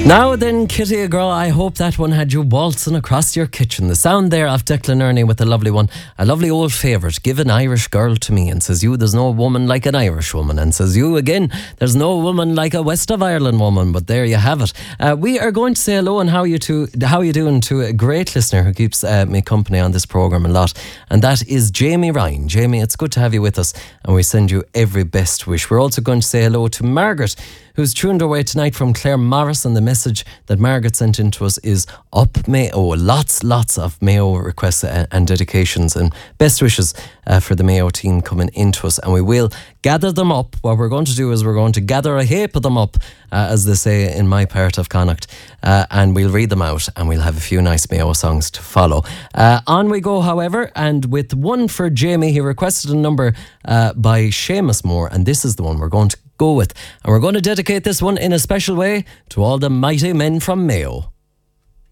Now then, Kitty girl, I hope that one had you waltzing across your kitchen. The sound there of Declan Ernie with a lovely one, a lovely old favourite. Give an Irish girl to me, and says you, there's no woman like an Irish woman, and says you again, there's no woman like a West of Ireland woman. But there you have it. We are going to say hello and how you doing to a great listener who keeps me company on this programme a lot, and that is Jamie Ryan. Jamie, it's good to have you with us, and we send you every best wish. We're also going to say hello to Margaret, who's tuned her way tonight from Claire Morris, and the message that Margaret sent in to us is up Mayo. Lots of Mayo requests and dedications and best wishes for the Mayo team coming into us, and we will gather them up. What we're going to do is we're going to gather a heap of them up, as they say in my part of Connacht, and we'll read them out, and we'll have a few nice Mayo songs to follow. On we go, however, and with one for Jamie. He requested a number by Seamus Moore, and this is the one we're going to go with, and we're going to dedicate this one in a special way to all the mighty men from Mayo.